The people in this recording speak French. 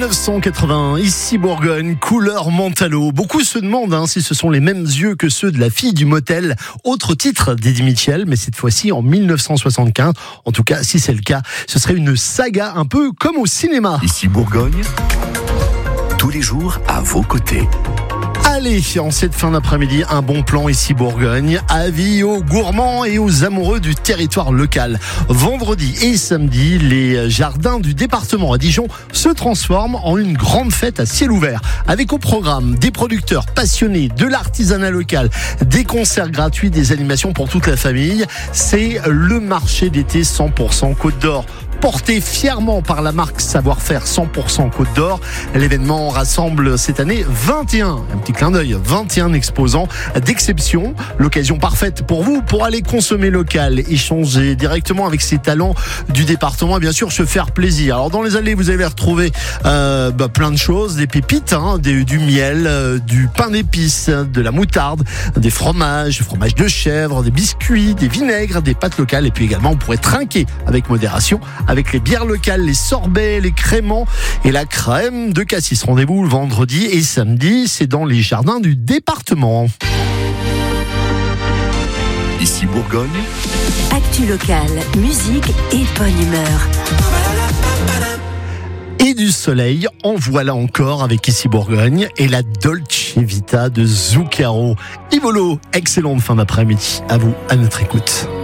1980, ici Bourgogne, couleur Mentalo. Beaucoup se demandent si ce sont les mêmes yeux que ceux de la fille du motel. Autre titre d'Eddie Mitchell, mais cette fois-ci en 1975. En tout cas, si c'est le cas, ce serait une saga un peu comme au cinéma. Ici Bourgogne, tous les jours à vos côtés. Allez, en cette fin d'après-midi, un bon plan ici Bourgogne. Avis aux gourmands et aux amoureux du territoire local. Vendredi et samedi, les jardins du département à Dijon se transforment en une grande fête à ciel ouvert. Avec au programme des producteurs passionnés de l'artisanat local, des concerts gratuits, des animations pour toute la famille. C'est le marché d'été 100% Côte d'Or. Porté fièrement par la marque Savoir-faire 100% Côte d'Or. L'événement rassemble cette année 21 exposants d'exception. L'occasion parfaite pour vous pour aller consommer local, échanger directement avec ces talents du département et bien sûr se faire plaisir. Alors dans les allées, vous allez retrouver plein de choses, des pépites, du miel, du pain d'épices, de la moutarde, des fromages, fromage de chèvre, des biscuits, des vinaigres, des pâtes locales et puis également on pourrait trinquer avec modération avec les bières locales, les sorbets, les créments et la crème de cassis. Rendez-vous le vendredi et samedi, c'est dans les jardins du département. Ici Bourgogne, actu locale, musique et bonne humeur. Et du soleil, en voilà encore avec Ici Bourgogne et la Dolce Vita de Zucchero. Ivolo, excellente fin d'après-midi. À vous, à notre écoute.